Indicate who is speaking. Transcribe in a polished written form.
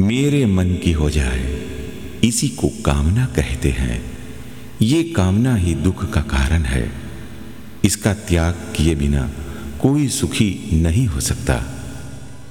Speaker 1: मेरे मन की हो जाए, इसी को कामना कहते हैं। ये कामना ही दुख का कारण है। इसका त्याग किए बिना कोई सुखी नहीं हो सकता।